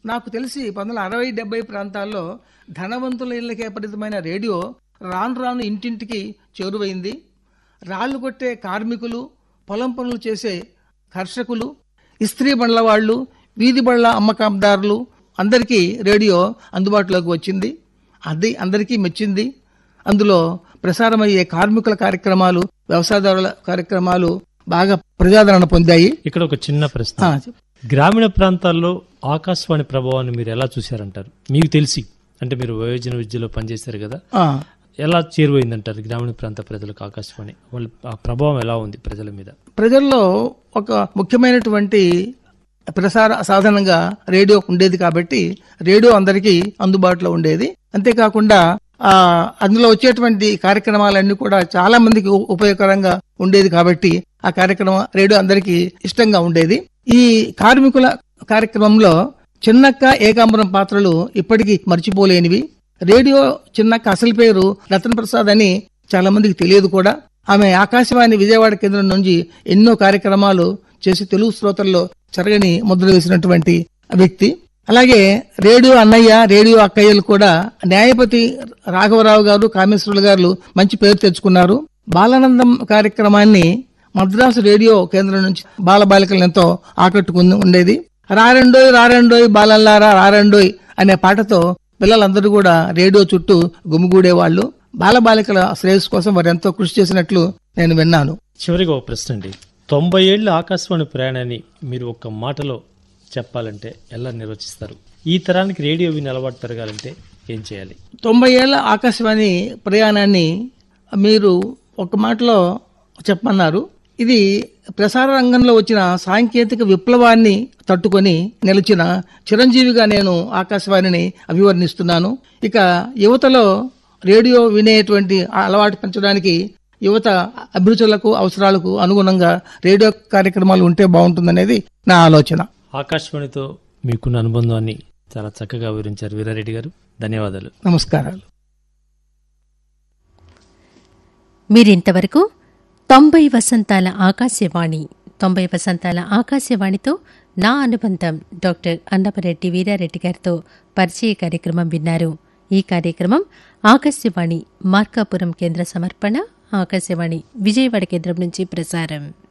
నాకు తెలిసి 1960-70 ప్రాంతాల్లో ధనవంతుల ఇళ్లకే పరిమితమైన రేడియో రాను రాను ఇంటింటికి చేరువైంది. రాళ్లు కొట్టే కార్మికులు, పొలం పనులు చేసే కర్షకులు, ఇస్త్రీ బండ్ల వాళ్ళు, వీధి బళ్ళ అమ్మకందారులు అందరికీ రేడియో అందుబాటులోకి వచ్చింది. అది అందరికీ మెచ్చింది. అందులో ప్రసారమయ్యే కార్మికుల కార్యక్రమాలు, వ్యవసాయదారుల కార్యక్రమాలు బాగా ప్రజాదరణ పొందాయి. ఇక్కడ ఒక చిన్న ప్రశ్న, గ్రామీణ ప్రాంతాల్లో ఆకాశవాణి ప్రభావాన్ని మీరు ఎలా చూశారంటారు? మీకు తెలిసి, అంటే మీరు వయోజన విద్యలో పనిచేశారు కదా, ఎలా చేరువైందంటారు గ్రామీణ ప్రాంత ప్రజలకు ఆకాశవాణి? వాళ్ళ ఆ ప్రభావం ఎలా ఉంది ప్రజల మీద? ప్రజల్లో ఒక ముఖ్యమైనటువంటి ప్రసార సాధనంగా రేడియో ఉండేది కాబట్టి రేడియో అందరికీ అందుబాటులో ఉండేది. అంతేకాకుండా అందులో వచ్చేటువంటి కార్యక్రమాలన్నీ కూడా చాలా మందికి ఉపయోగకరంగా ఉండేది కాబట్టి ఆ కార్యక్రమం రేడియో అందరికీ ఇష్టంగా ఉండేది. ఈ కార్మికుల కార్యక్రమంలో చిన్నక్క, ఏకాంబరం పాత్రలు ఇప్పటికీ మర్చిపోలేనివి. రేడియో చిన్నక్క అసలు పేరు రతన్ ప్రసాద్ అని చాలా మందికి తెలియదు కూడా. ఆమె ఆకాశవాణి విజయవాడ కేంద్రం నుంచి ఎన్నో కార్యక్రమాలు చేసి తెలుగు శ్రోతల్లో చెరగని ముద్ర వేసినటువంటి వ్యక్తి. అలాగే రేడియో అన్నయ్య, రేడియో అక్కయ్యలు కూడా న్యాయపతి రాఘవరావు గారు, కామేశ్వరులు గారు మంచి పేరు తెచ్చుకున్నారు. బాలానందం కార్యక్రమాన్ని మద్రాసు రేడియో కేంద్రం నుంచి బాలబాలికలను ఎంతో ఆకట్టుకుని ఉండేది. రారండోయ్ రారండోయ్ బాలల్లారా రారండోయ్ అనే పాటతో పిల్లలందరూ కూడా రేడియో చుట్టూ గుమిగూడేవాళ్లు. బాలబాలికల శ్రేయస్సు కోసం వారు ఎంతో కృషి చేసినట్లు నేను విన్నాను. చివరిగా ఒక ప్రశ్న అండి, 90 ఏళ్ల ఆకాశవాణి ప్రయాణాన్ని మీరు ఒక్క మాటలో చెప్పాలంటే ఎలా నిర్వచిస్తారు? ఈ తరానికి రేడియో విని అలవాటు పెరగాలంటే ఏం చేయాలి? 90 ఏళ్ల ఆకాశవాణి ప్రయాణాన్ని మీరు ఒక మాటలో చెప్పమన్నారు. ఇది ప్రసార రంగంలో వచ్చిన సాంకేతిక విప్లవాన్ని తట్టుకొని నిలిచిన చిరంజీవిగా నేను ఆకాశవాణిని అభివర్ణిస్తున్నాను. ఇక యువతలో రేడియో వినేటువంటి అలవాటు పెంచడానికి యువత అభిరుచులకు, అవసరాలకు అనుగుణంగా రేడియో కార్యక్రమాలు ఉంటే బాగుంటుందనేది నా ఆలోచన. ఆకాశవాణితో మీకున్న అనుబంధాన్ని చాలా చక్కగా వివరించారు వీరారెడ్డి గారు. ధన్యవాదాలు. నమస్కారాలు. మీరింతవరకు 90 వసంతాల ఆకాశవాణి 90 వసంతాల ఆకాశవాణితో నా అనుబంధం డాక్టర్ అన్నపరెడ్డి వీరారెడ్డి గారితో పరిచయ కార్యక్రమం విన్నారు. ఈ కార్యక్రమం ఆకాశవాణి మార్కాపురం కేంద్ర సమర్పణ, ఆకాశవాణి విజయవాడ కేంద్రం నుంచి ప్రసారం.